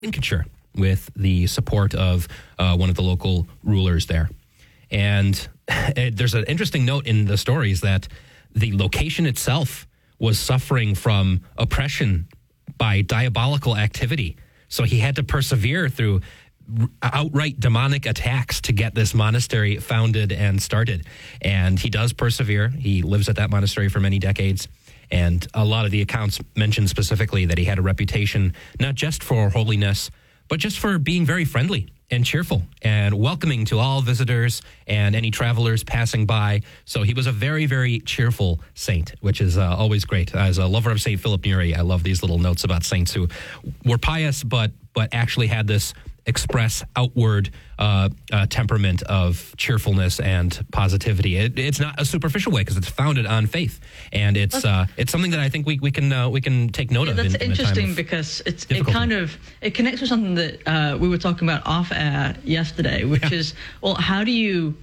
Lincolnshire with the support of one of the local rulers there. And there's an interesting note in the stories that the location itself was suffering from oppression by diabolical activity. So he had to persevere through outright demonic attacks to get this monastery founded and started. And he does persevere. He lives at that monastery for many decades. And a lot of the accounts mention specifically that he had a reputation not just for holiness, but just for being very friendly and cheerful and welcoming to all visitors and any travelers passing by. So he was a very, very cheerful saint, which is always great. As a lover of St. Philip Neri, I love these little notes about saints who were pious, but actually had this express outward temperament of cheerfulness and positivity. It's not a superficial way because it's founded on faith, and it's something that I think we can take note of. That's interesting because it connects with something that we were talking about off air yesterday, which is, well, how do you?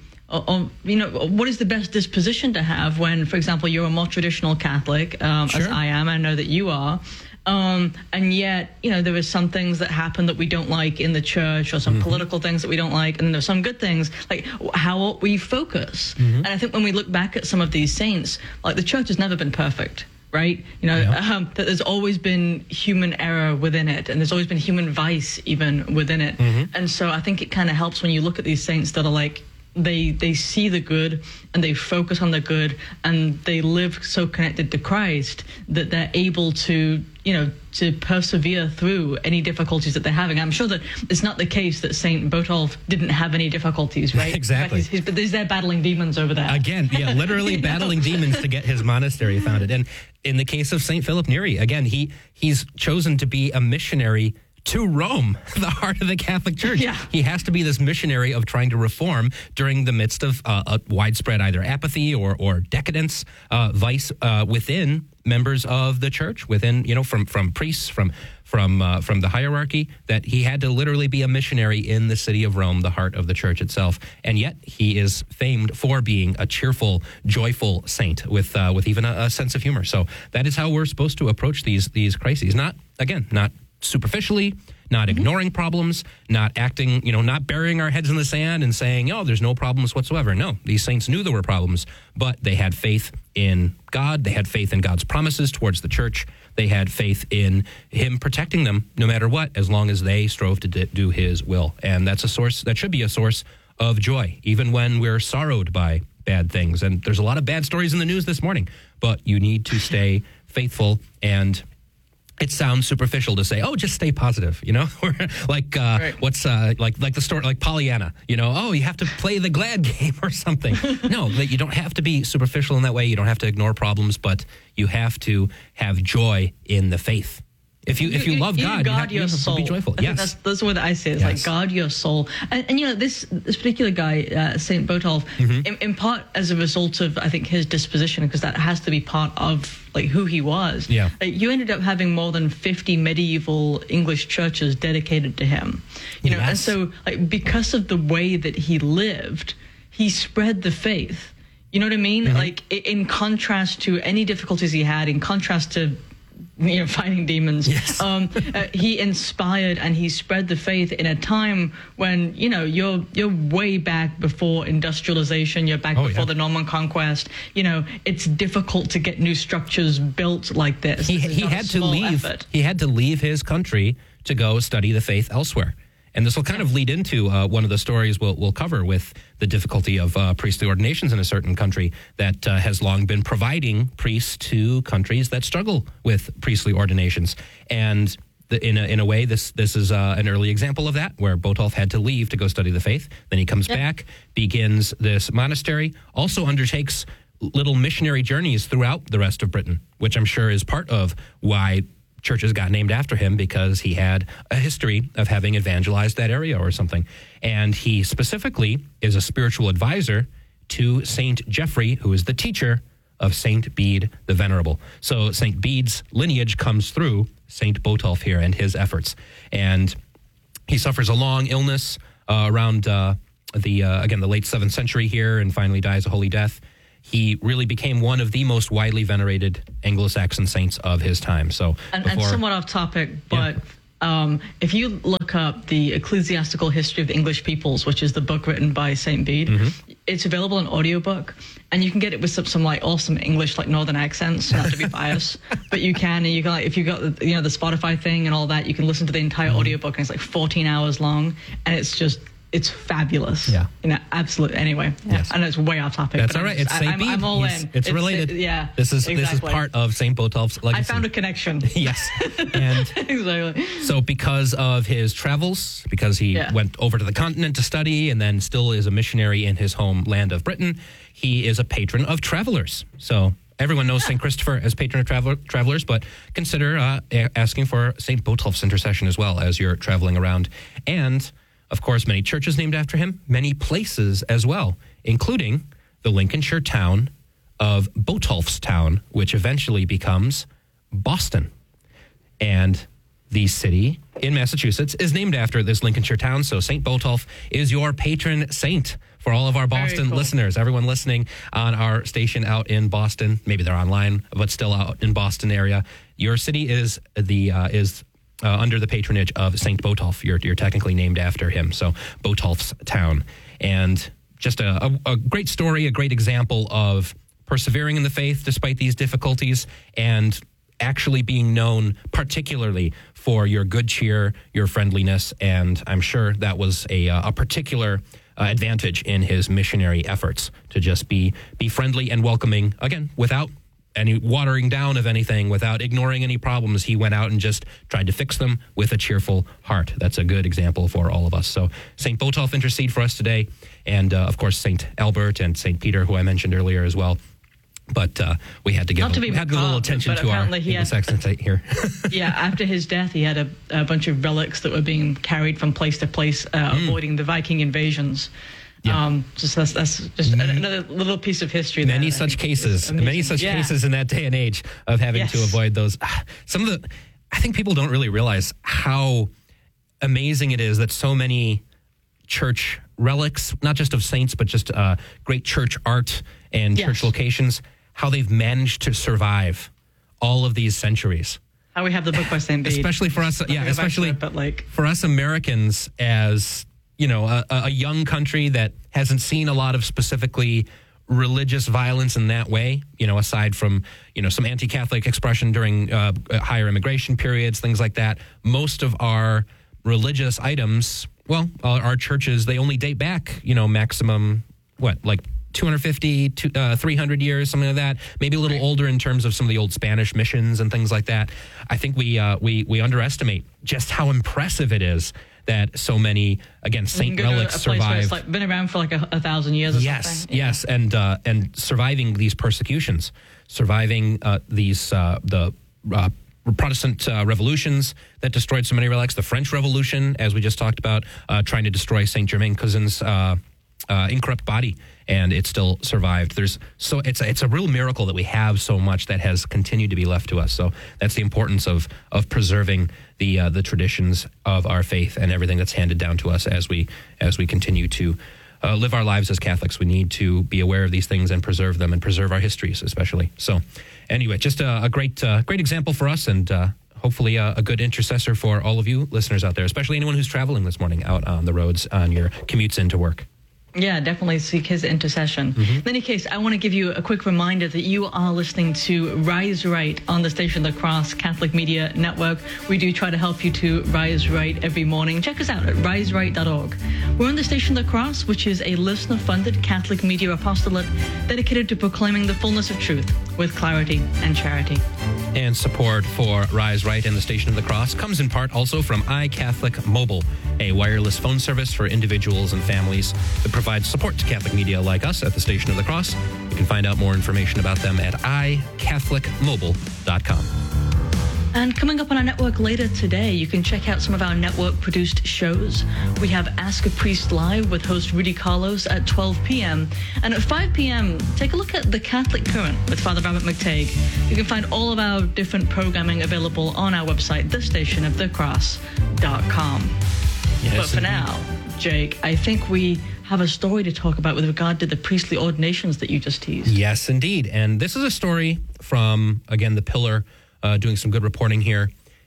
What is the best disposition to have when, for example, you're a more traditional Catholic, as I am. I know that you are. And yet, there are some things that happen that we don't like in the church, or some political things that we don't like, and there's some good things. Like, how we focus. And I think when we look back at some of these saints, like, the church has never been perfect, right? That there's always been human error within it, and there's always been human vice even within it. And so I think it kind of helps when you look at these saints that are like, they see the good and they focus on the good, and they live so connected to Christ that they're able to persevere through any difficulties that they're having. I'm sure that it's not the case that Saint Botolph didn't have any difficulties, right? Exactly. He's there battling demons over there. Again, literally battling demons to get his monastery founded. And in the case of Saint Philip Neri, again, he's chosen to be a missionary to Rome, the heart of the Catholic Church. Yeah. He has to be this missionary of trying to reform during the midst of a widespread either apathy or decadence, vice within members of the church, within, from priests, from the hierarchy, that he had to literally be a missionary in the city of Rome, the heart of the church itself. And yet he is famed for being a cheerful, joyful saint with even a sense of humor. So that is how we're supposed to approach these crises. Not superficially, not ignoring problems, not acting, not burying our heads in the sand and saying, there's no problems whatsoever. No, these saints knew there were problems, but they had faith in God. They had faith in God's promises towards the church. They had faith in him protecting them no matter what, as long as they strove to do his will. And that should be a source of joy, even when we're sorrowed by bad things. And there's a lot of bad stories in the news this morning, but you need to stay faithful. And it sounds superficial to say, just stay positive, like right. What's like the story, like Pollyanna, you have to play the glad game or something. No, that you don't have to be superficial in that way. You don't have to ignore problems, but you have to have joy in the faith. If you love God, you have to be joyful. Yes, that's the way that I say it. It's like guard your soul. And this particular guy, Saint Botolph, in part as a result of, I think, his disposition, because that has to be part of who he was. Yeah. You ended up having more than 50 medieval English churches dedicated to him. And so because of the way that he lived, he spread the faith. You know what I mean? Like, in contrast to any difficulties he had, in contrast to fighting demons. Yes. He inspired and he spread the faith in a time when, you're way back before industrialization, you're back before the Norman conquest. It's difficult to get new structures built like this. He had to leave. He had to leave his country to go study the faith elsewhere. And this will kind of lead into one of the stories we'll cover with the difficulty of priestly ordinations in a certain country that has long been providing priests to countries that struggle with priestly ordinations. And in a way, this is an early example of that, where Botolph had to leave to go study the faith. Then he comes back, begins this monastery, also undertakes little missionary journeys throughout the rest of Britain, which I'm sure is part of why churches got named after him, because he had a history of having evangelized that area or something. And he specifically is a spiritual advisor to Saint Geoffrey, who is the teacher of Saint Bede the Venerable. So Saint Bede's lineage comes through Saint Botolph here and his efforts. And he suffers a long illness around the late 7th century here, and finally dies a holy death. He really became one of the most widely venerated Anglo-Saxon saints of his time. And somewhat off topic, but If you look up the Ecclesiastical History of the English Peoples, which is the book written by St. Bede, it's available in audiobook, and you can get it with some like awesome English, like northern accents, not to be biased, but you can like, if you got the Spotify thing and all that, you can listen to the entire audiobook, and it's like 14 hours long, and it's fabulous. Yeah. Absolutely. Anyway. Yes. I know it's way off topic. That's all right. It's St. Bede. I'm all in. It's related. Yeah. This is part of St. Botolph's legacy. I found a connection. Yes. And exactly. so because of his travels, because he went over to the continent to study and then still is a missionary in his homeland of Britain, he is a patron of travelers. So everyone knows St. Christopher as patron of travelers, but consider asking for St. Botolph's intercession as well as you're traveling around. And of course, many churches named after him, many places as well, including the Lincolnshire town of Botolphstown, which eventually becomes Boston. And the city in Massachusetts is named after this Lincolnshire town. So St. Botolph is your patron saint for all of our Boston listeners. Everyone listening on our station out in Boston, maybe they're online, but still out in Boston area. Your city is under the patronage of St. Botolph. You're technically named after him. So Botolphstown. And just a great story, a great example of persevering in the faith despite these difficulties and actually being known particularly for your good cheer, your friendliness. And I'm sure that was a particular advantage in his missionary efforts to just be friendly and welcoming, again, without any watering down of anything, without ignoring any problems. He went out and just tried to fix them with a cheerful heart. That's a good example for all of us. So St. Botolph intercede for us today. And of course, St. Albert and St. Peter, who I mentioned earlier as well. But we had to give a little attention to our English site here. Yeah, after his death, he had a bunch of relics that were being carried from place to place, avoiding the Viking invasions. Yeah. That's just another little piece of history. Many such cases in that day and age of having to avoid those. I think people don't really realize how amazing it is that so many church relics, not just of saints, but just great church art and church locations, how they've managed to survive all of these centuries. How we have the book by St. Bede. Especially for us, for us Americans as a young country that hasn't seen a lot of specifically religious violence in that way, aside from, some anti-Catholic expression during higher immigration periods, things like that. Most of our religious items, our churches, they only date back, maximum, 250, 300 years, something like that. Maybe a little older in terms of some of the old Spanish missions and things like that. I think we underestimate just how impressive it is that so many, again, saint relics survive. It's been around for 1,000 years or something. Yes, and surviving these persecutions, surviving the Protestant revolutions that destroyed so many relics, the French Revolution, as we just talked about, trying to destroy Saint Germain Cousin's incorrupt body, and it still survived. It's a real miracle that we have so much that has continued to be left to us. So that's the importance of preserving the traditions of our faith and everything that's handed down to us as we continue to live our lives as Catholics. We need to be aware of these things and preserve them and preserve our histories, especially. So anyway, just a great example for us, and hopefully a good intercessor for all of you listeners out there, especially anyone who's traveling this morning out on the roads on your commutes into work. Yeah, definitely seek his intercession. In any case, I want to give you a quick reminder that you are listening to Rise Right on the Station of the Cross Catholic Media Network. We do try to help you to rise right every morning. Check us out at riseright.org. We're on the Station of the Cross, which is a listener-funded Catholic media apostolate dedicated to proclaiming the fullness of truth with clarity and charity. And support for Rise Right and the Station of the Cross comes in part also from iCatholic Mobile, a wireless phone service for individuals and families that provides support to Catholic media like us at the Station of the Cross. You can find out more information about them at iCatholicMobile.com. And coming up on our network later today, you can check out some of our network-produced shows. We have Ask a Priest Live with host Rudy Carlos at 12 p.m. And at 5 p.m., take a look at The Catholic Current with Father Robert McTague. You can find all of our different programming available on our website, thestationofthecross.com. Yes, but for now, Jake, I think we have a story to talk about with regard to the priestly ordinations that you just teased. Yes, indeed. And this is a story from, again, The Pillar, doing some good reporting here.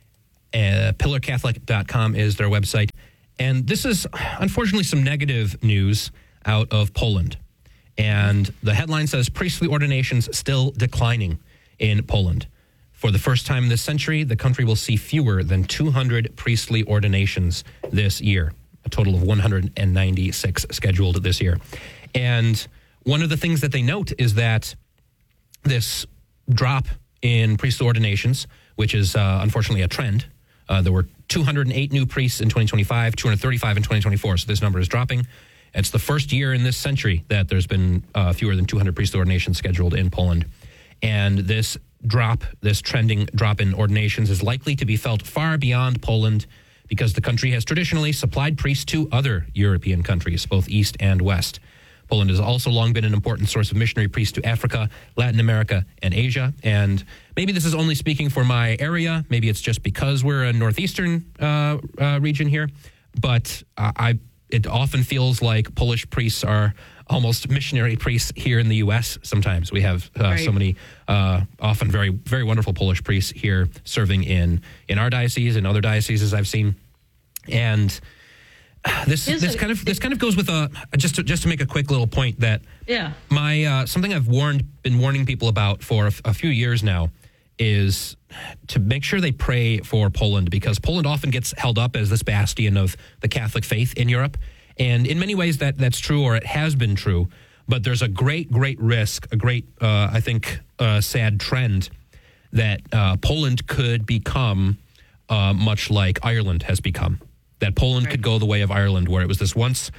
PillarCatholic.com is their website. And this is, unfortunately, some negative news out of Poland. And the headline says, priestly ordinations still declining in Poland. For the first time in this century, the country will see fewer than 200 priestly ordinations this year, a total of 196 scheduled this year. And one of the things that they note is that this drop in priestly ordinations, which is unfortunately a trend, there were 208 new priests in 2025, 235 in 2024, so this number is dropping. It's the first year in this century that there's been fewer than 200 priestly ordinations scheduled in Poland. And this trending drop in ordinations is likely to be felt far beyond Poland because the country has traditionally supplied priests to other European countries, both East and West. Poland has also long been an important source of missionary priests to Africa, Latin America, and Asia. And maybe this is only speaking for my area. Maybe it's just because we're a northeastern region here. But it often feels like Polish priests are almost missionary priests here in the U.S. Sometimes we have so many often very, very wonderful Polish priests here serving in our diocese and other dioceses I've seen. And this kind of goes with just to make a quick little point that my something I've been warning people about for a few years now is to make sure they pray for Poland, because Poland often gets held up as this bastion of the Catholic faith in Europe. And in many ways that's true, or it has been true. But there's a great risk, a great, I think, sad trend that Poland could become much like Ireland has become. That Poland could go the way of Ireland, where it was this once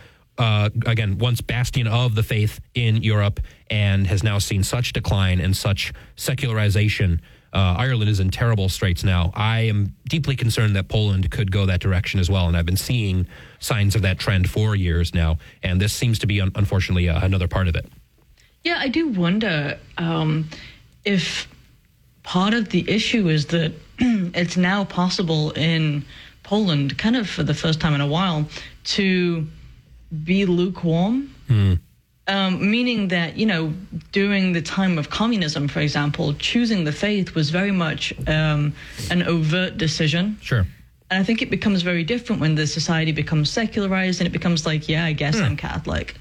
bastion of the faith in Europe and has now seen such decline and such secularization. Ireland is in terrible straits now. I am deeply concerned that Poland could go that direction as well, and I've been seeing signs of that trend for years now, and this seems to be, unfortunately, another part of it. Yeah, I do wonder if part of the issue is that it's now possible in Poland, kind of for the first time in a while, to be lukewarm. Meaning that, during the time of communism, for example, choosing the faith was very much an overt decision. Sure. And I think it becomes very different when the society becomes secularized and it becomes like, I guess I'm Catholic.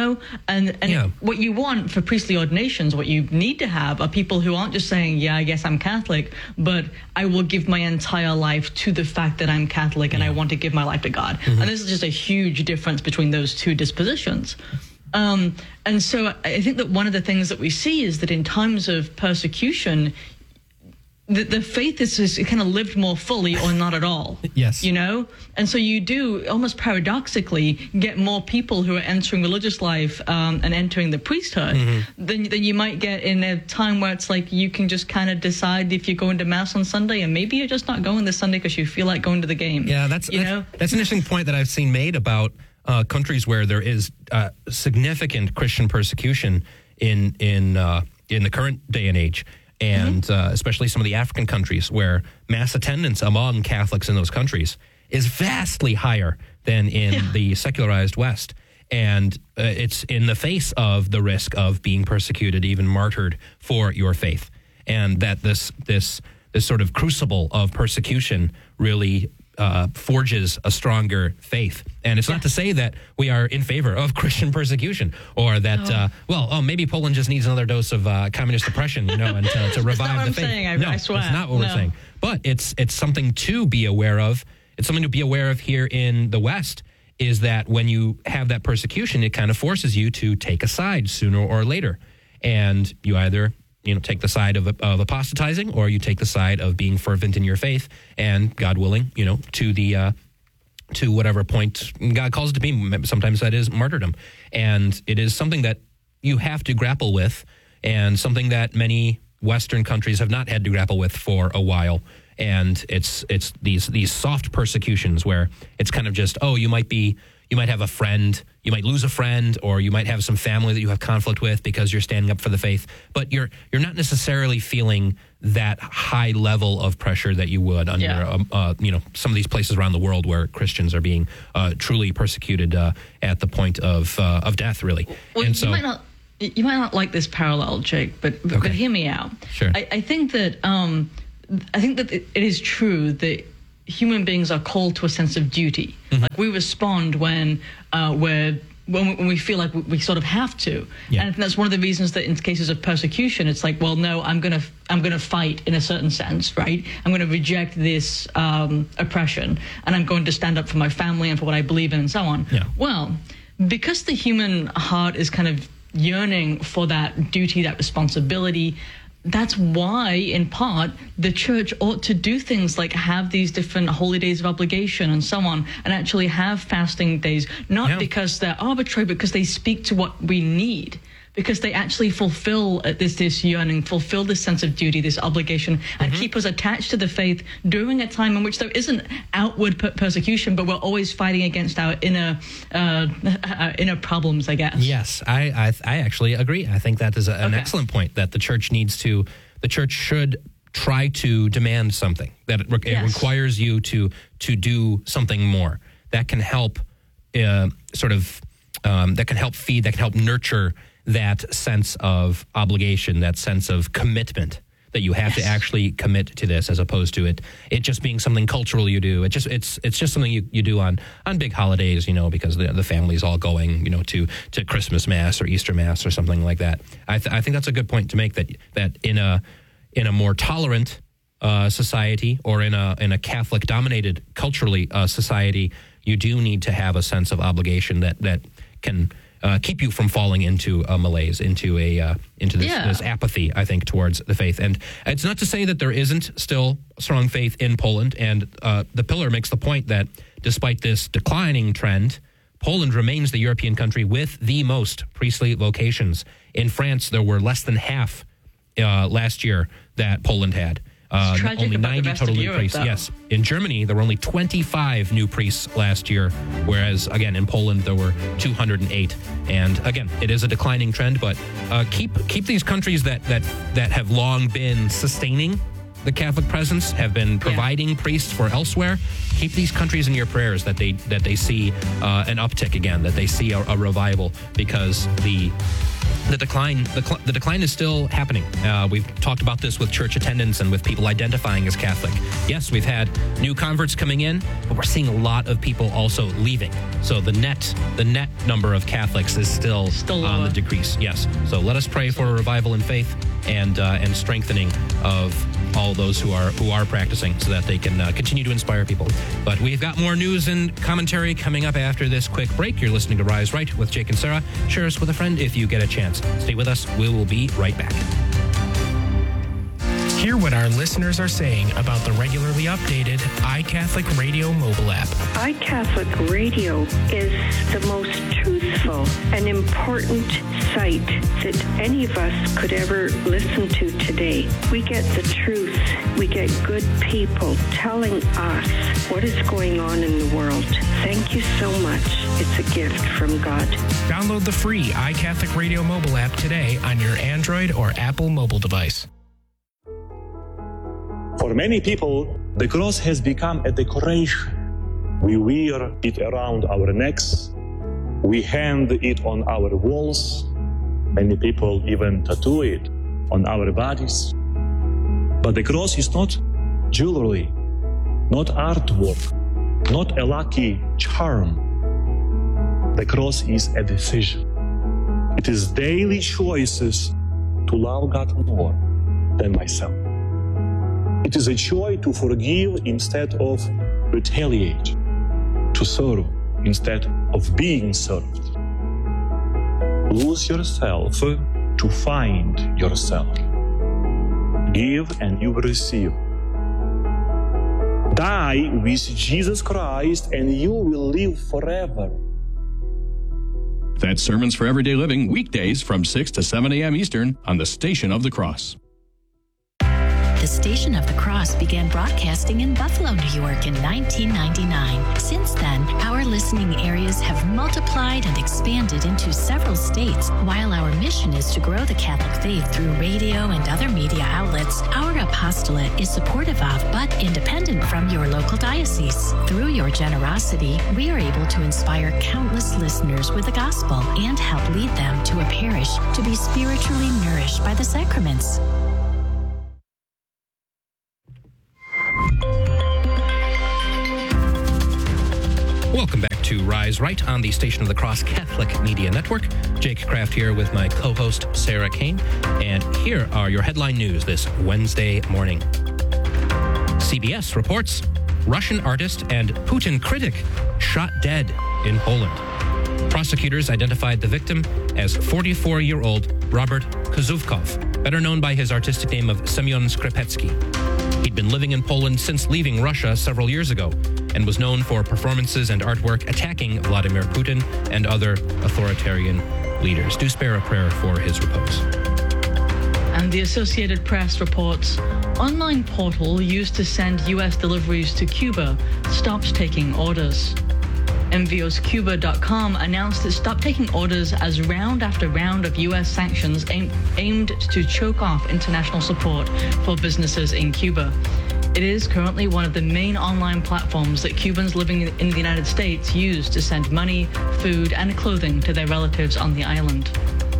And what you want for priestly ordinations, what you need to have are people who aren't just saying, I guess I'm Catholic, but I will give my entire life to the fact that I'm Catholic and I want to give my life to God. Mm-hmm. And this is just a huge difference between those two dispositions. And so I think that one of the things that we see is that in times of persecution, the faith is kind of lived more fully or not at all. Yes. And so you do almost paradoxically get more people who are entering religious life and entering the priesthood than you might get in a time where it's like you can just kind of decide if you're going to Mass on Sunday, and maybe you're just not going this Sunday because you feel like going to the game. Yeah, that's an interesting point that I've seen made about countries where there is significant Christian persecution in the current day and age. And especially some of the African countries where mass attendance among Catholics in those countries is vastly higher than in the secularized West. And it's in the face of the risk of being persecuted, even martyred for your faith. And that this sort of crucible of persecution really forges a stronger faith. And it's not to say that we are in favor of Christian persecution or that, maybe Poland just needs another dose of communist oppression, and to revive the faith. I swear. That's not what we're saying. But it's something to be aware of. It's something to be aware of here in the West, is that when you have that persecution, it kind of forces you to take a side sooner or later. And you either take the side of apostatizing, or you take the side of being fervent in your faith, and God willing, to whatever point God calls it to be. Sometimes that is martyrdom. And it is something that you have to grapple with, and something that many Western countries have not had to grapple with for a while. And it's these soft persecutions where it's kind of just, you might have a friend, you might lose a friend, or you might have some family that you have conflict with because you're standing up for the faith, but you're not necessarily feeling that high level of pressure that you would under some of these places around the world where Christians are being truly persecuted at the point of death, really. Well, and so you might not like this parallel, Jake, but hear me out. Sure. I think that it is true that human beings are called to a sense of duty. Mm-hmm. Like we respond when we feel like we sort of have to. Yeah. And that's one of the reasons that in cases of persecution, it's like, well, no, I'm gonna fight in a certain sense, right? I'm going to reject this oppression, and I'm going to stand up for my family and for what I believe in and so on. Yeah. Well, because the human heart is kind of yearning for that duty, that responsibility, that's why, in part, the church ought to do things like have these different holy days of obligation and so on, and actually have fasting days, not because they're arbitrary, but because they speak to what we need, because they actually fulfill this yearning, fulfill this sense of duty, this obligation, and keep us attached to the faith during a time in which there isn't outward persecution, but we're always fighting against our inner problems, I guess. Yes, I actually agree. I think that is an excellent point, that the church should try to demand something, that it requires you to do something more that can help that can help feed, that can help nurture that sense of obligation, that sense of commitment, that you have to actually commit to this, as opposed to it just being something cultural you do. It's just something you do on big holidays, because the family's all going, to Christmas Mass or Easter Mass or something like that. I think that's a good point to make, that in a more tolerant society, or in a Catholic dominated culturally society, you do need to have a sense of obligation that can keep you from falling into a malaise, into this apathy, I think, towards the faith. And it's not to say that there isn't still strong faith in Poland. And the Pillar makes the point that despite this declining trend, Poland remains the European country with the most priestly vocations. In France, there were less than half last year that Poland had. Only 90 total new priests. Though. Yes. In Germany, there were only 25 new priests last year, whereas, again, in Poland, there were 208. And, again, it is a declining trend, but keep these countries that have long been sustaining the Catholic presence, have been providing priests for elsewhere. Keep these countries in your prayers, that they see an uptick again, that they see a revival, because the decline is still happening. We've talked about this with church attendance and with people identifying as Catholic. Yes, we've had new converts coming in, but we're seeing a lot of people also leaving. So the net number of Catholics is still on the decrease. Yes. So let us pray for a revival in faith and strengthening of all those who are practicing, so that they can continue to inspire people. But we've got more news and commentary coming up after this quick break. You're listening to Rise Right with Jake and Sarah. Share us with a friend if you get a chance. Stay with us. We will be right back. Hear what our listeners are saying about the regularly updated iCatholic Radio mobile app. iCatholic Radio is the most truthful and important site that any of us could ever listen to today. We get the truth. We get good people telling us what is going on in the world. Thank you so much. It's a gift from God. Download the free iCatholic Radio mobile app today on your Android or Apple mobile device. For many people, the cross has become a decoration. We wear it around our necks. We hang it on our walls. Many people even tattoo it on our bodies. But the cross is not jewelry, not artwork, not a lucky charm. The cross is a decision. It is daily choices to love God more than myself. It is a choice to forgive instead of retaliate, to serve instead of being served. Lose yourself to find yourself. Give and you will receive. Die with Jesus Christ and you will live forever. That's Sermons for Everyday Living, weekdays from 6 to 7 a.m. Eastern on the Station of the Cross. The Station of the Cross began broadcasting in Buffalo, New York in 1999. Since then, our listening areas have multiplied and expanded into several states. While our mission is to grow the Catholic faith through radio and other media outlets, our apostolate is supportive of but independent from your local diocese. Through your generosity, we are able to inspire countless listeners with the gospel and help lead them to a parish to be spiritually nourished by the sacraments. Welcome back to Rise Right on the Station of the Cross Catholic Media Network. Jake Kraft here with my co-host Sarah Kane, and here are your headline news this Wednesday morning. CBS reports Russian artist and Putin critic shot dead in Poland. Prosecutors identified the victim as 44-year-old Robert Kozówkov, better known by his artistic name of Semyon Skrzypecki. He'd been living in Poland since leaving Russia several years ago and was known for performances and artwork attacking Vladimir Putin and other authoritarian leaders. Do spare a prayer for his repose. And the Associated Press reports online portal used to send U.S. deliveries to Cuba stops taking orders. EnviosCuba.com announced it stopped taking orders as round after round of U.S. sanctions aimed to choke off international support for businesses in Cuba. It is currently one of the main online platforms that Cubans living in the United States use to send money, food, and clothing to their relatives on the island.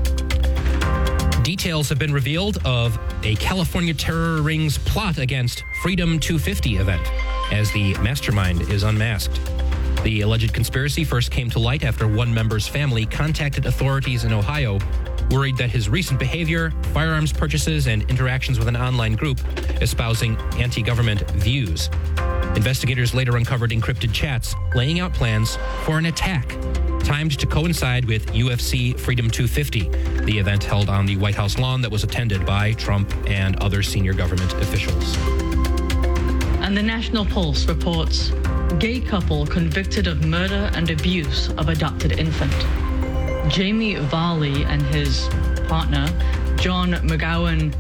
Details have been revealed of a California terror ring's plot against Freedom 250 event as the mastermind is unmasked. The alleged conspiracy first came to light after one member's family contacted authorities in Ohio, worried that his recent behavior, firearms purchases, and interactions with an online group espousing anti-government views. Investigators later uncovered encrypted chats laying out plans for an attack, timed to coincide with UFC Freedom 250, the event held on the White House lawn that was attended by Trump and other senior government officials. And the National Pulse reports gay couple convicted of murder and abuse of adopted infant. Jamie Varley and his partner, John McGowan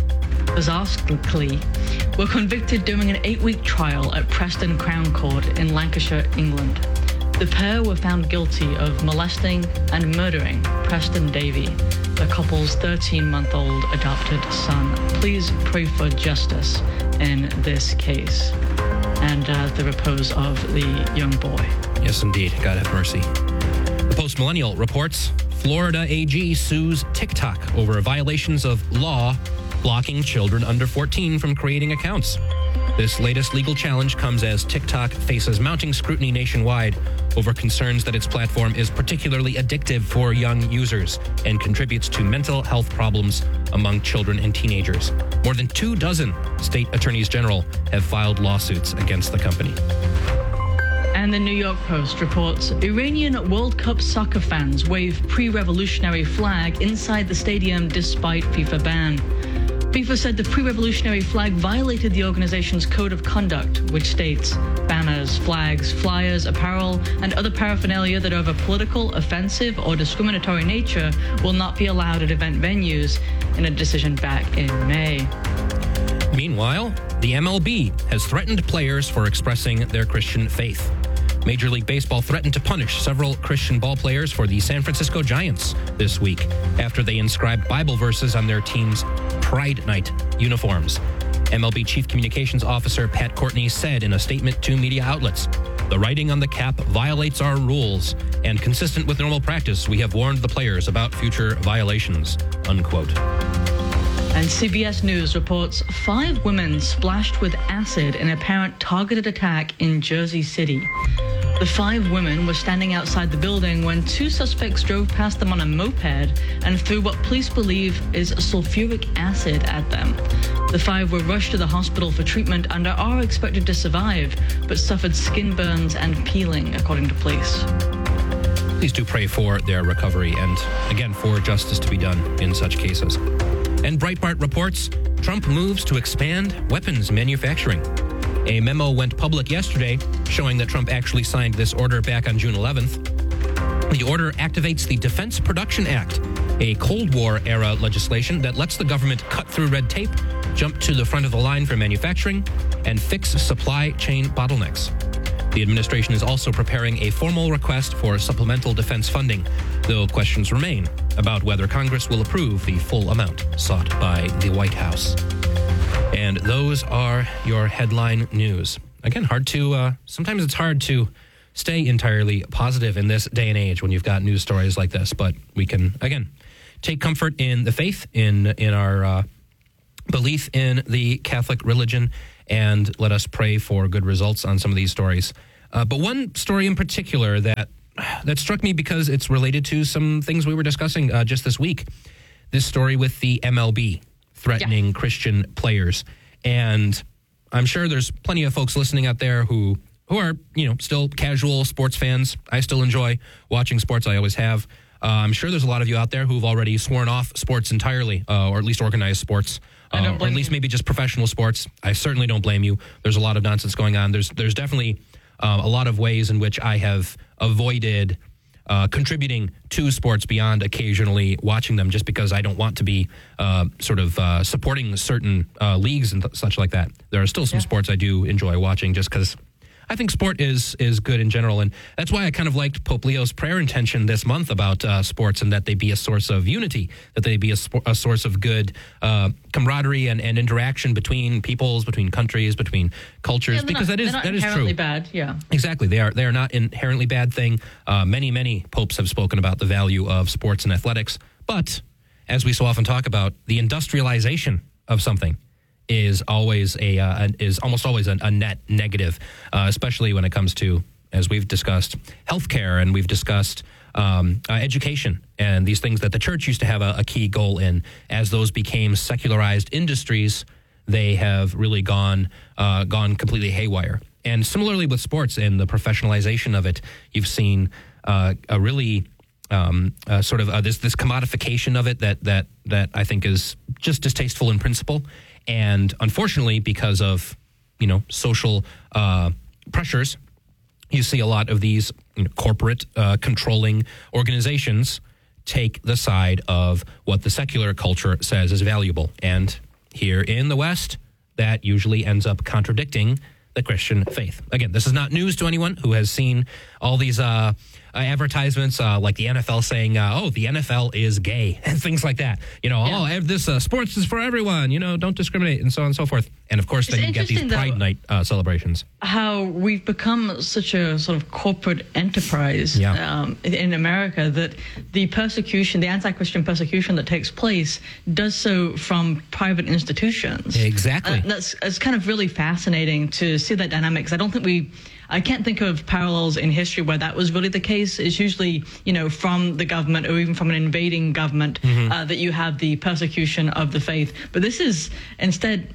Bazarskly, were convicted during an 8-week trial at Preston Crown Court in Lancashire, England. The pair were found guilty of molesting and murdering Preston Davey, the couple's 13-month-old adopted son. Please pray for justice in this case and the repose of the young boy. Yes, indeed. God have mercy. The Post-Millennial reports Florida AG sues TikTok over violations of law blocking children under 14 from creating accounts. This latest legal challenge comes as TikTok faces mounting scrutiny nationwide over concerns that its platform is particularly addictive for young users and contributes to mental health problems among children and teenagers. More than 24 state attorneys general have filed lawsuits against the company. And the New York Post reports Iranian World Cup soccer fans wave pre-revolutionary flag inside the stadium despite FIFA ban. FIFA said the pre-revolutionary flag violated the organization's code of conduct, which states banners, flags, flyers, apparel, and other paraphernalia that are of a political, offensive, or discriminatory nature will not be allowed at event venues, in a decision back in May. Meanwhile, the MLB has threatened players for expressing their Christian faith. Major League Baseball threatened to punish several Christian ball players for the San Francisco Giants this week after they inscribed Bible verses on their team's Pride Night uniforms. MLB Chief Communications Officer Pat Courtney said in a statement to media outlets, "The writing on the cap violates our rules, and consistent with normal practice, we have warned the players about future violations," unquote. And CBS News reports 5 women splashed with acid in an apparent targeted attack in Jersey City. The 5 women were standing outside the building when 2 suspects drove past them on a moped and threw what police believe is sulfuric acid at them. The 5 were rushed to the hospital for treatment and are expected to survive, but suffered skin burns and peeling, according to police. Please do pray for their recovery and, again, for justice to be done in such cases. And Breitbart reports Trump moves to expand weapons manufacturing. A memo went public yesterday showing that Trump actually signed this order back on June 11th. The order activates the Defense Production Act, a Cold War-era legislation that lets the government cut through red tape, jump to the front of the line for manufacturing, and fix supply chain bottlenecks. The administration is also preparing a formal request for supplemental defense funding, though questions remain about whether Congress will approve the full amount sought by the White House. And those are your headline news. Again, sometimes it's hard to stay entirely positive in this day and age when you've got news stories like this, but we can, again, take comfort in the faith, in our belief in the Catholic religion, and let us pray for good results on some of these stories. But one story in particular that struck me because it's related to some things we were discussing just this week. This story with the MLB threatening Christian players. And I'm sure there's plenty of folks listening out there who are, still casual sports fans. I still enjoy watching sports. I always have. I'm sure there's a lot of you out there who've already sworn off sports entirely, or at least organized sports, or at least maybe just professional sports. I certainly don't blame you. There's a lot of nonsense going on. There's definitely a lot of ways in which I have avoided contributing to sports beyond occasionally watching them, just because I don't want to be supporting certain leagues and such like that. There are still some sports I do enjoy watching just because I think sport is good in general. And that's why I kind of liked Pope Leo's prayer intention this month about sports, and that they be a source of unity, that they be a source of good camaraderie and interaction between peoples, between countries, between cultures, because that is true. Inherently bad, yeah. Exactly. They are not inherently bad thing. Many popes have spoken about the value of sports and athletics. But as we so often talk about, the industrialization of something is almost always a net negative, especially when it comes to, as we've discussed, healthcare, and we've discussed education, and these things that the church used to have a key goal in. As those became secularized industries, they have really gone completely haywire. And similarly with sports and the professionalization of it, you've seen a really this commodification of it that I think is just distasteful in principle. And unfortunately, because of social pressures, you see a lot of these corporate controlling organizations take the side of what the secular culture says is valuable. And here in the West, that usually ends up contradicting the Christian faith. Again, this is not news to anyone who has seen all these advertisements like the NFL saying, the NFL is gay, and things like that. This sports is for everyone, don't discriminate, and so on and so forth. And of course, then you get these Pride Night celebrations. How we've become such a sort of corporate enterprise in America, that the persecution, the anti-Christian persecution that takes place, does so from private institutions. Exactly. It's kind of really fascinating to see that dynamic, because I can't think of parallels in history where that was really the case. It's usually, from the government or even from an invading government that you have the persecution of the faith. But this is instead,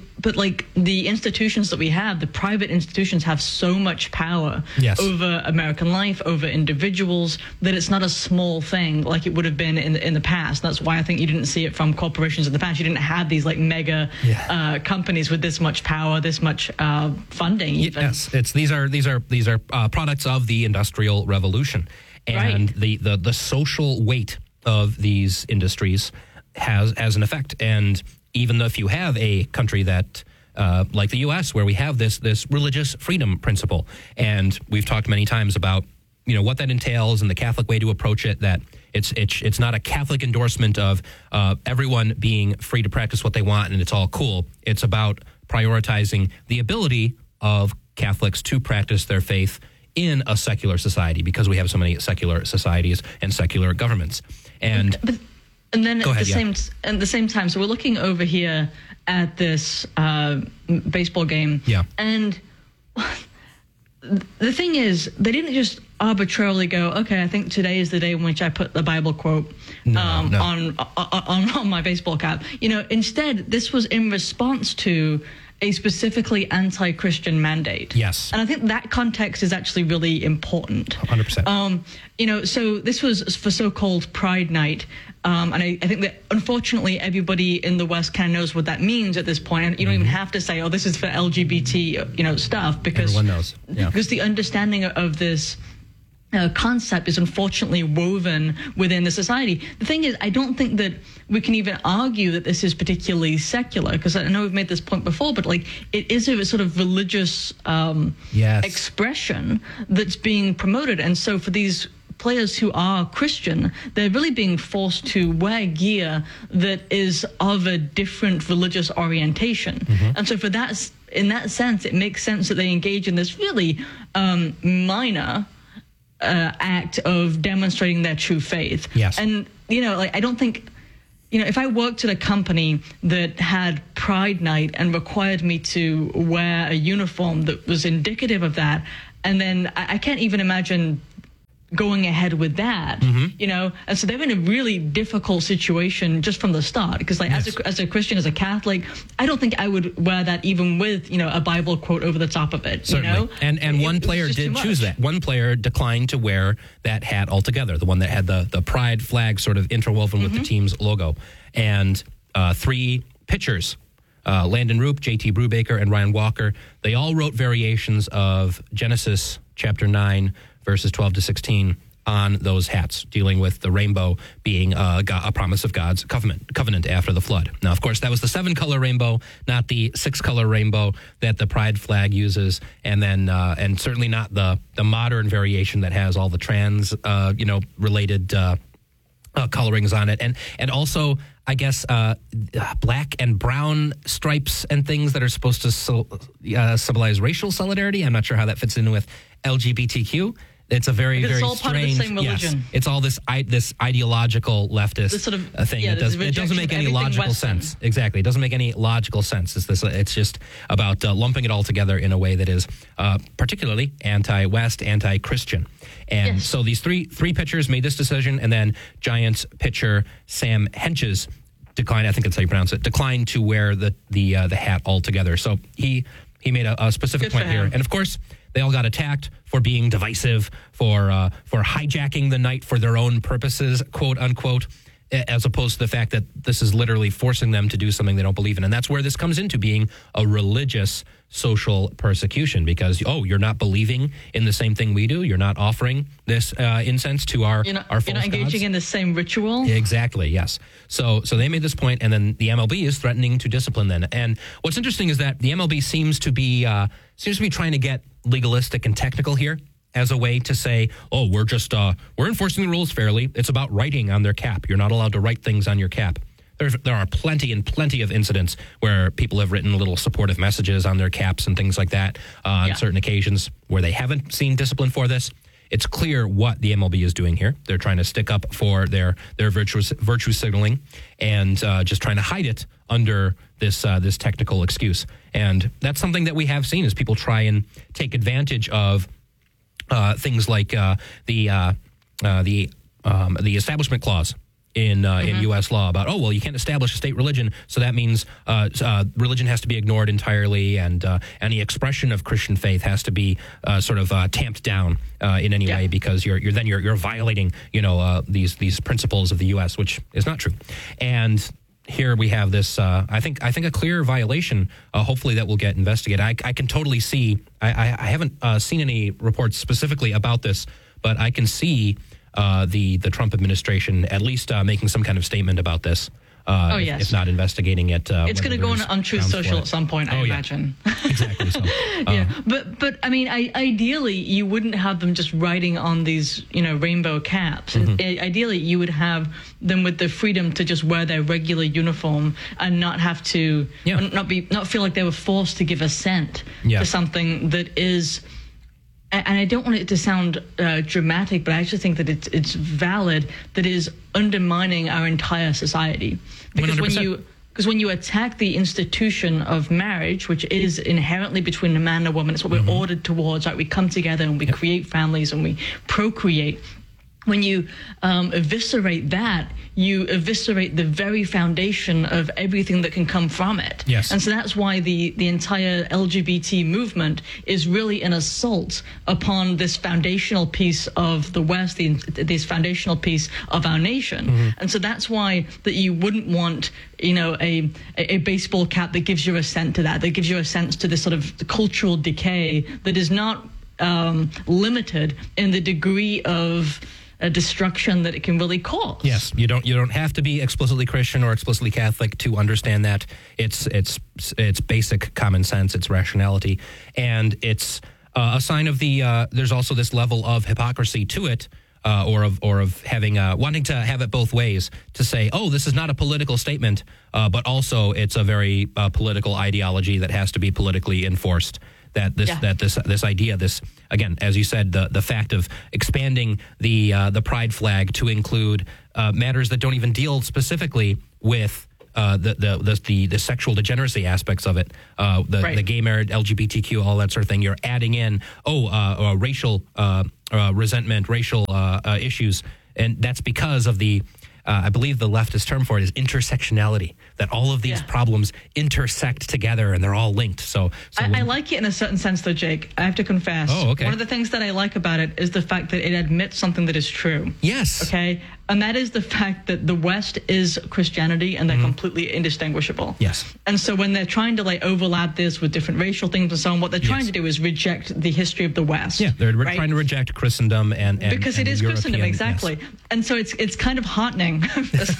the institutions that we have, the private institutions, have so much power over American life, over individuals, that it's not a small thing like it would have been in the past. That's why I think you didn't see it from corporations in the past. You didn't have these mega companies with this much power, this much funding. Even. Yes, these are products of the Industrial Revolution, and the social weight of these industries has an effect. And even if you have a country that like the U.S., where we have this religious freedom principle, and we've talked many times about what that entails and the Catholic way to approach it, that it's not a Catholic endorsement of everyone being free to practice what they want and it's all cool. It's about prioritizing the ability of Catholics to practice their faith in a secular society, because we have so many secular societies and secular governments. And then at the same time, so we're looking over here at this baseball game. Yeah. And the thing is, they didn't just arbitrarily go, okay, I think today is the day in which I put the Bible quote on my baseball cap. Instead, this was in response to a specifically anti-Christian mandate. Yes. And I think that context is actually really important. 100%. So this was for so-called Pride Night. And I think that, unfortunately, everybody in the West kind of knows what that means at this point. And you don't even have to say, this is for LGBT, stuff, because everyone knows. Yeah. Because the understanding of this concept is unfortunately woven within the society. The thing is, I don't think that we can even argue that this is particularly secular, because I know we've made this point before, but it is a sort of religious expression that's being promoted. And so for these players who are Christian, they're really being forced to wear gear that is of a different religious orientation. And so in that sense, it makes sense that they engage in this really minor act of demonstrating their true faith. Yes. And, I don't think, if I worked at a company that had Pride Night and required me to wear a uniform that was indicative of that, and then I can't even imagine going ahead with that, you know, and so they're in a really difficult situation just from the start, because like as a Christian, as a Catholic, I don't think I would wear that even with, you know, a Bible quote over the top of it. Certainly. You know, and one player did choose that. One player declined to wear that hat altogether, the one that had the pride flag sort of interwoven with the team's logo, and 3 pitchers. Landon Roop, J.T. Brubaker, and Ryan Walker, they all wrote variations of Genesis chapter 9, verses 12 to 16 on those hats, dealing with the rainbow being a promise of God's covenant after the flood. Now, of course, that was the 7-color rainbow, not the 6-color rainbow that the pride flag uses, and then and certainly not the modern variation that has all the trans related colorings on it, and also I guess black and brown stripes and things that are supposed to symbolize racial solidarity. I'm not sure how that fits in with LGBTQ. It's a very, very all strange. Part of the same religion. Yes, it's all this ideological leftist sort of, thing. It doesn't make any logical sense. Exactly, it doesn't make any logical sense. It's just about lumping it all together in a way that is particularly anti-West, anti-Christian. And so these three pitchers made this decision, and then Giants pitcher Sam Hentges declined. I think that's how you pronounce it. Declined to wear the hat altogether. So he made a specific point here, and of course they all got attacked for being divisive, for hijacking the night for their own purposes, quote unquote, as opposed to the fact that this is literally forcing them to do something they don't believe in. And that's where this comes into being a religious social persecution, because, you're not believing in the same thing we do. You're not offering this incense to our false gods. You're not engaging in the same ritual. Exactly, yes. So they made this point, and then the MLB is threatening to discipline them. And what's interesting is that the MLB seems to be trying to get legalistic and technical here, as a way to say, we're enforcing the rules fairly. It's about writing on their cap. You're not allowed to write things on your cap. There are plenty of incidents where people have written little supportive messages on their caps and things like that on certain occasions where they haven't seen discipline for this. It's clear what the MLB is doing here. They're trying to stick up for their virtue signaling and just trying to hide it under this technical excuse. And that's something that we have seen, is people try and take advantage of things like the Establishment Clause in U.S. law about, you can't establish a state religion, so that means religion has to be ignored entirely, and any expression of Christian faith has to be tamped down in any way, because you're violating these principles of the U.S., which is not true. And here we have this, I think a clear violation, hopefully that will get investigated. I can totally see, I haven't seen any reports specifically about this, but I can see the Trump administration at least making some kind of statement about this. If not investigating it. It's going to go on Untruth Social at some point, I imagine. Exactly. So, But I mean, ideally, you wouldn't have them just writing on these, rainbow caps. Ideally, you would have them with the freedom to just wear their regular uniform and not have to, not feel like they were forced to give assent to something that is. And I don't want it to sound dramatic, but I actually think that it's valid, that is undermining our entire society. Because 100%. when you attack the institution of marriage, which is inherently between a man and a woman, it's what we're ordered towards, right? We come together and we create families and we procreate. When you eviscerate that, you eviscerate the very foundation of everything that can come from it. Yes. And so that's why the entire LGBT movement is really an assault upon this foundational piece of the West, this foundational piece of our nation. And so that's why that you wouldn't want, a baseball cap that gives you a sense to that gives you a sense to this sort of cultural decay that is not limited in the degree of a destruction that it can really cause. Yes, you don't have to be explicitly Christian or explicitly Catholic to understand that. It's basic common sense, it's rationality, and it's a sign of the. There's also this level of hypocrisy to it, or of having wanting to have it both ways, to say, this is not a political statement, but also it's a very political ideology that has to be politically enforced. This idea, again, as you said, the fact of expanding the pride flag to include matters that don't even deal specifically with the sexual degeneracy aspects of it, the gay marriage, LGBTQ, all that sort of thing. You're adding in racial resentment, racial issues, and that's because of the. I believe the leftist term for it is intersectionality, that all of these problems intersect together and they're all linked. So I like it in a certain sense, though, Jake. I have to confess. Oh, okay. One of the things that I like about it is the fact that it admits something that is true. Yes. Okay? And that is the fact that the West is Christianity and they're completely indistinguishable. Yes. And so when they're trying to overlap this with different racial things and so on, what they're trying to do is reject the history of the West. Yeah, they're trying to reject Christendom and because it is European, Christendom, exactly. Yes. And so it's kind of heartening. It's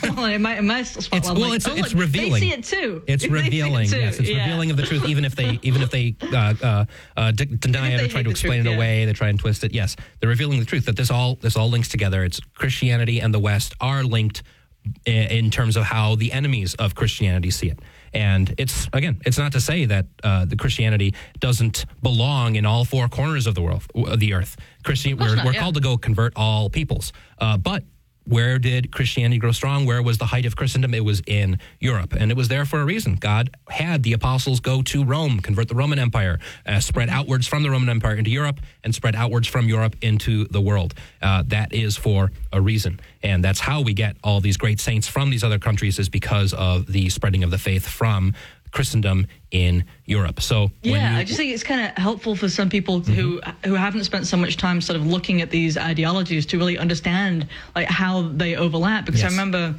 revealing. They see it too. It's revealing. Yes, it's revealing of the truth. Even if they deny it or try to explain it away, they try and twist it. Yes, they're revealing the truth that this all links together. It's Christianity and the West are linked in terms of how the enemies of Christianity see it. And it's not to say that the Christianity doesn't belong in all four corners of the world, the earth. We're called to go convert all peoples, but where did Christianity grow strong? Where was the height of Christendom? It was in Europe, and it was there for a reason. God had the apostles go to Rome, convert the Roman Empire, spread outwards from the Roman Empire into Europe, and spread outwards from Europe into the world. That is for a reason, and that's how we get all these great saints from these other countries, is because of the spreading of the faith from Christendom in Europe. So I just think it's kind of helpful for some people who haven't spent so much time sort of looking at these ideologies to really understand how they overlap. Because I remember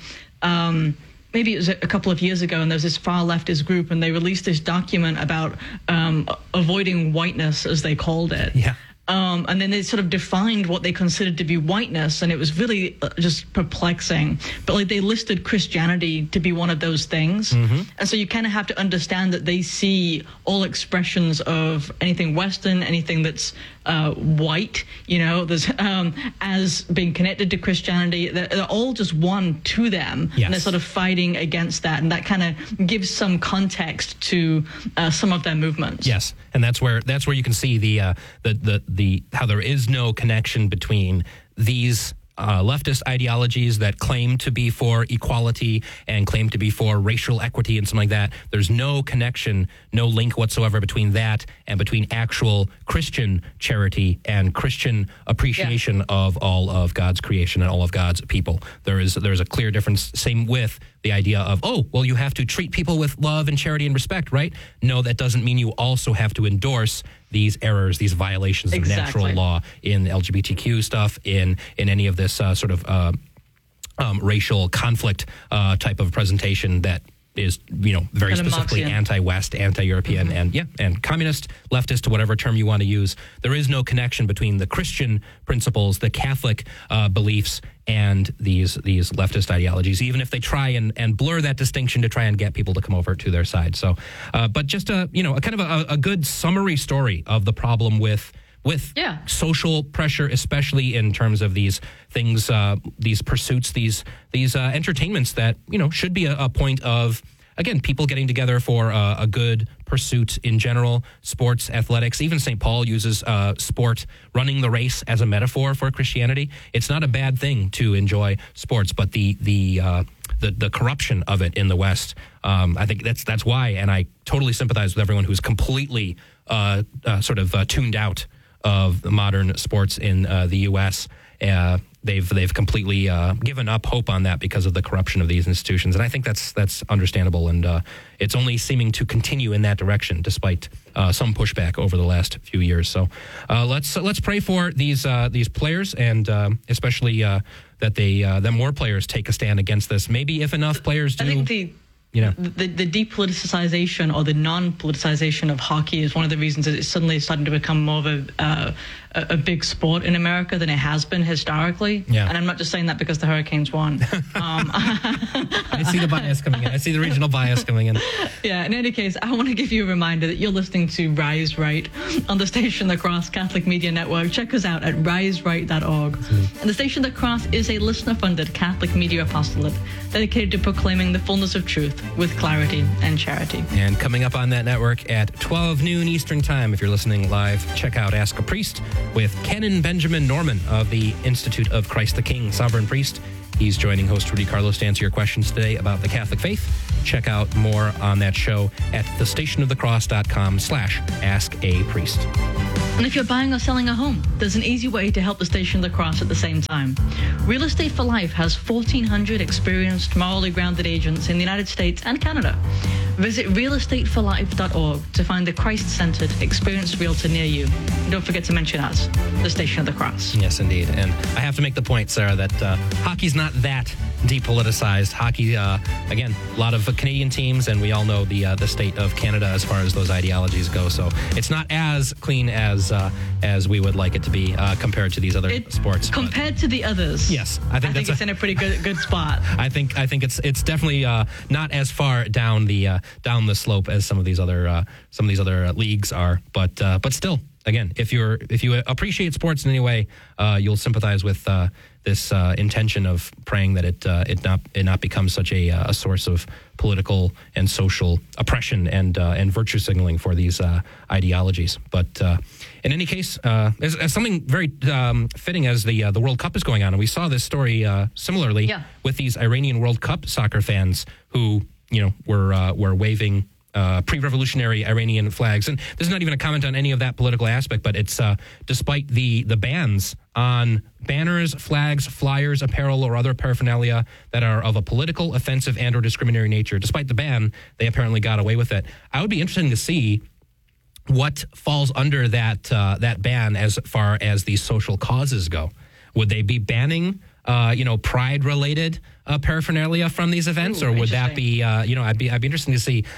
maybe it was a couple of years ago, and there was this far leftist group, and they released this document about avoiding whiteness, as they called it. Yeah. And then they sort of defined what they considered to be whiteness, and it was really just perplexing. But they listed Christianity to be one of those things. And so you kind of have to understand that they see all expressions of anything Western, anything that's white, there's as being connected to Christianity. They're all just one to them, and they're sort of fighting against that, and that kind of gives some context to some of their movements. Yes, and that's where you can see the how there is no connection between these leftist ideologies that claim to be for equality and claim to be for racial equity and something like that. There's no connection, no link whatsoever between that and between actual Christian charity and Christian appreciation of all of God's creation and all of God's people. There's a clear difference. Same with the idea of, you have to treat people with love and charity and respect, right? No, that doesn't mean you also have to endorse these errors, these violations of natural law in LGBTQ stuff, in any of this sort of racial conflict type of presentation that is, very specifically anti-West, anti-European, and communist, leftist, whatever term you want to use. There is no connection between the Christian principles, the Catholic beliefs, and these leftist ideologies, even if they try and blur that distinction to try and get people to come over to their side. So, but just a kind of a good summary story of the problem with social pressure, especially in terms of these things, these pursuits, these entertainments that, should be a point of, again, people getting together for a good pursuit in general, sports, athletics. Even St. Paul uses sport, running the race, as a metaphor for Christianity. It's not a bad thing to enjoy sports, but the corruption of it in the West, I think that's why, and I totally sympathize with everyone who's completely tuned out of the modern sports in the U.S. They've completely given up hope on that because of the corruption of these institutions, and I think that's understandable, and it's only seeming to continue in that direction despite some pushback over the last few years. So let's pray for these players, and especially that more players take a stand against this. Maybe if enough players do. I think the depoliticization or the non-politicization of hockey is one of the reasons that it's suddenly starting to become more of a big sport in America than it has been historically. Yeah. And I'm not just saying that because the Hurricanes won. I see the bias coming in. I see the regional bias coming in. Yeah, in any case, I want to give you a reminder that you're listening to Rise Right on the station The Cross Catholic Media Network. Check us out at riseright.org. And the station The Cross is a listener-funded Catholic media apostolate dedicated to proclaiming the fullness of truth with clarity and charity. And coming up on that network at 12 noon Eastern Time, if you're listening live, check out Ask a Priest with Canon Benjamin Norman of the Institute of Christ the King, Sovereign Priest. He's joining host Rudy Carlos to answer your questions today about the Catholic faith. Check out more on that show at thestationofthecross.com/askapriest. And if you're buying or selling a home, there's an easy way to help the Station of the Cross at the same time. Real Estate for Life has 1,400 experienced, morally grounded agents in the United States and Canada. Visit realestateforlife.org to find a Christ-centered, experienced realtor near you. And don't forget to mention us, the Station of the Cross. Yes, indeed. And I have to make the point, Sarah, that hockey's not that depoliticized. Hockey, again, a lot of Canadian teams, and we all know the state of Canada as far as those ideologies go. So it's not as clean as we would like it to be compared to these other sports. Compared to the others, yes, I think it's in a pretty good spot. I think it's definitely not as far down the slope as some of these other leagues are, but still. Again, if you appreciate sports in any way, you'll sympathize with this intention of praying that it not become such a source of political and social oppression and virtue signaling for these ideologies. But in any case, as something very fitting as the World Cup is going on, and we saw this story similarly with these Iranian World Cup soccer fans who were waving pre-revolutionary Iranian flags. And this is not even a comment on any of that political aspect, but it's despite the bans on banners, flags, flyers, apparel, or other paraphernalia that are of a political, offensive, and or discriminatory nature. Despite the ban, they apparently got away with it. I would be interested to see what falls under that ban as far as these social causes go. Would they be banning pride-related paraphernalia from these events, or would that be? I'd be interested to see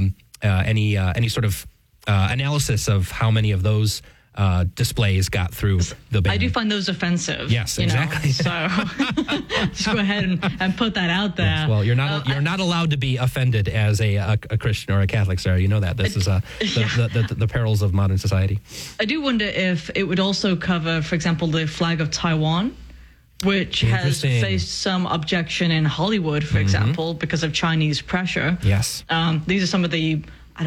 any sort of analysis of how many of those displays got through the ban. I do find those offensive. Yes, exactly. So just go ahead and put that out there. Yes, well, you're not allowed to be offended as a Christian or a Catholic, Sarah. You know that. This is the perils of modern society. I do wonder if it would also cover, for example, the flag of Taiwan, which has faced some objection in Hollywood, for example, because of Chinese pressure. Yes. These are some of the,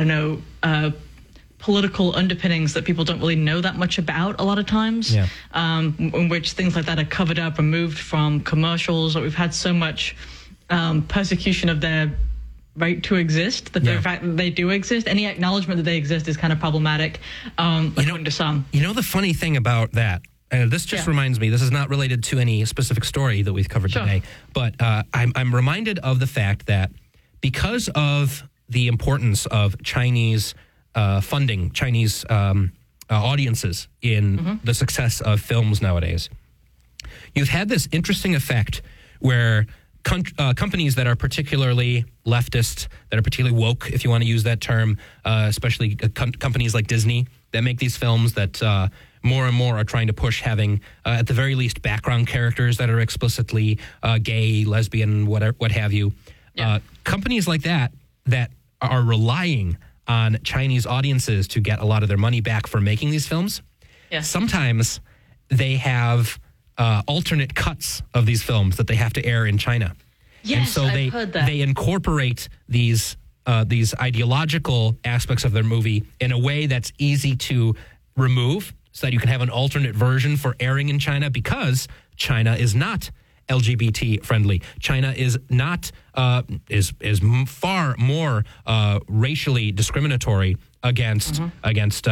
political underpinnings that people don't really know that much about a lot of times, in which things like that are covered up, removed from commercials, or we've had so much persecution of their right to exist, that the fact that they do exist, any acknowledgement that they exist is kind of problematic, according to some. The funny thing about that, this just reminds me, this is not related to any specific story that we've covered today, but I'm reminded of the fact that because of the importance of Chinese funding, Chinese audiences in the success of films nowadays, you've had this interesting effect where companies that are particularly leftist, that are particularly woke, if you want to use that term, especially companies like Disney that make these films that more and more are trying to push having, at the very least, background characters that are explicitly gay, lesbian, what have you. Companies like that are relying on Chinese audiences to get a lot of their money back for making these films. Sometimes they have alternate cuts of these films that they have to air in China. And so I've heard that. They incorporate these ideological aspects of their movie in a way that's easy to remove, so that you can have an alternate version for airing in China, because China is not LGBT friendly. China is not is far more racially discriminatory against against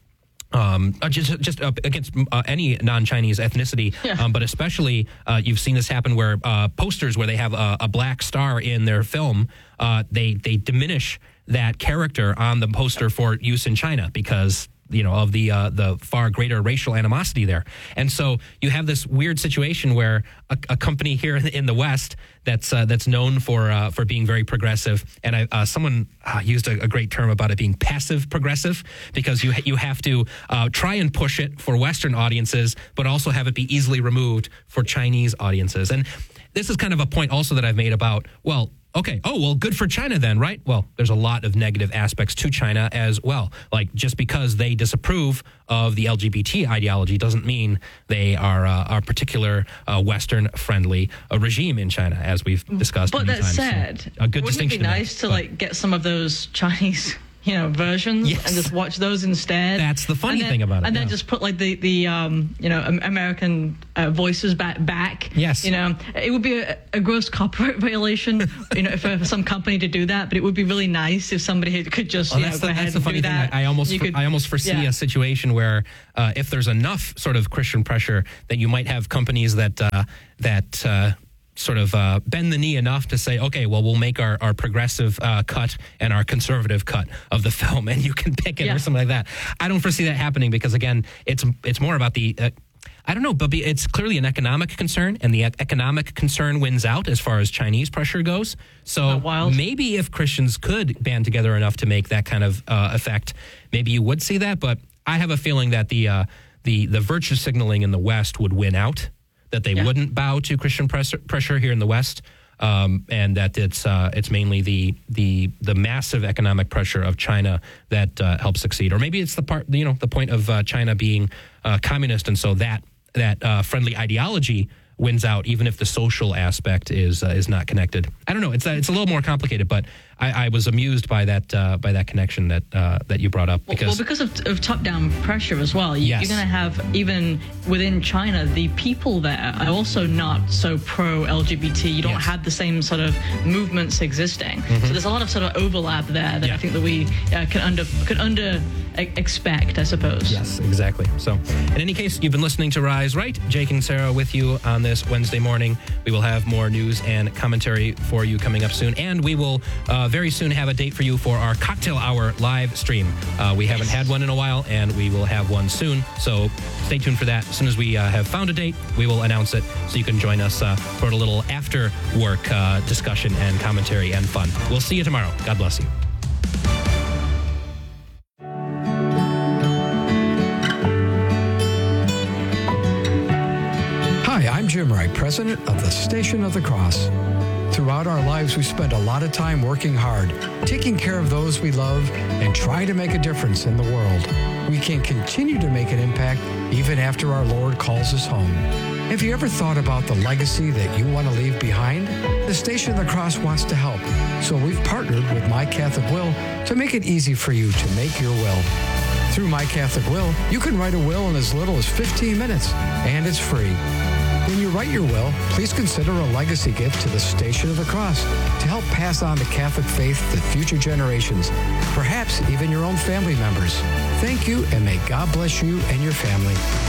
any non-Chinese ethnicity, but especially you've seen this happen where posters where they have a black star in their film, they diminish that character on the poster for use in China because of the far greater racial animosity there. And so you have this weird situation where a company here in the West that's known for being very progressive, and someone used a great term about it being passive progressive, because you have to try and push it for Western audiences, but also have it be easily removed for Chinese audiences. And this is kind of a point also that I've made about, well, okay, oh, well, good for China then, right? Well, there's a lot of negative aspects to China as well. Like, just because they disapprove of the LGBT ideology doesn't mean they are a particular Western-friendly regime in China, as we've discussed many times. But that said, a good wouldn't distinction it be nice to get some of those Chinese versions and just watch those instead? That's the funny thing about it. And then just put the American voices back. Yes. It would be a gross copyright violation, for some company to do that, but it would be really nice if somebody could just go ahead and do that. I almost foresee a situation where if there's enough sort of Christian pressure that you might have companies that sort of bend the knee enough to say, okay, well, we'll make our progressive cut and our conservative cut of the film, and you can pick it or something like that. I don't foresee that happening because, again, it's more about the I don't know, but it's clearly an economic concern, and the economic concern wins out as far as Chinese pressure goes. So maybe if Christians could band together enough to make that kind of effect, maybe you would see that. But I have a feeling that the virtue signaling in the West would win out, that they wouldn't bow to Christian pressure here in the West, and that it's mainly the massive economic pressure of China that helps succeed. Or maybe it's the point of China being communist, and so that friendly ideology wins out, even if the social aspect is not connected. I don't know. It's a little more complicated, but I was amused by that connection that you brought up. Because of top-down pressure as well. You're going to have, even within China, the people there are also not so pro-LGBT. You don't have the same sort of movements existing. Mm-hmm. So there's a lot of sort of overlap there that I think that we could under expect, I suppose. Yes, exactly. So in any case, you've been listening to Rise Right. Jake and Sarah with you on this Wednesday morning. We will have more news and commentary for you coming up soon, and we will very soon have a date for you for our Cocktail Hour live stream. We haven't had one in a while, and we will have one soon, so stay tuned for that. As soon as we have found a date, we will announce it, so you can join us for a little after-work discussion and commentary and fun. We'll see you tomorrow. God bless you. Hi, I'm Jim Wright, president of the Station of the Cross. Throughout our lives, we spend a lot of time working hard, taking care of those we love, and trying to make a difference in the world. We can continue to make an impact even after our Lord calls us home. Have you ever thought about the legacy that you want to leave behind? The Station of the Cross wants to help, so we've partnered with My Catholic Will to make it easy for you to make your will. Through My Catholic Will, you can write a will in as little as 15 minutes, and it's free. When you write your will, please consider a legacy gift to the Station of the Cross to help pass on the Catholic faith to future generations, perhaps even your own family members. Thank you, and may God bless you and your family.